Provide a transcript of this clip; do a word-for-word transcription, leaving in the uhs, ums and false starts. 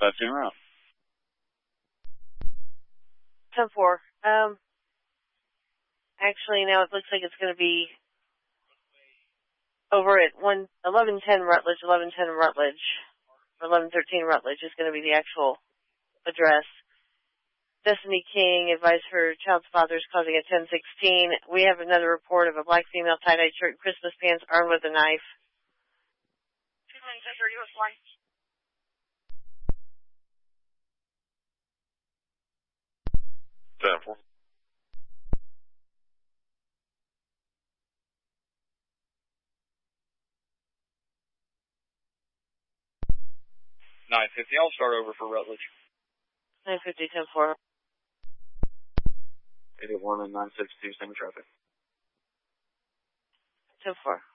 five two route. ten four. Um, actually, now it looks like it's going to be over at one eleven ten Rutledge, eleven ten Rutledge, or eleven thirteen Rutledge is going to be the actual address. Destiny King advised her child's father is causing a ten sixteen. We have another report of a black female tie-dye shirt and Christmas pants armed with a knife. two nine ten thirty was one. ten four. nine fifty, I'll start over for Rutledge. nine fifty, ten four. eighty-one and nine sixty, same traffic. ten four.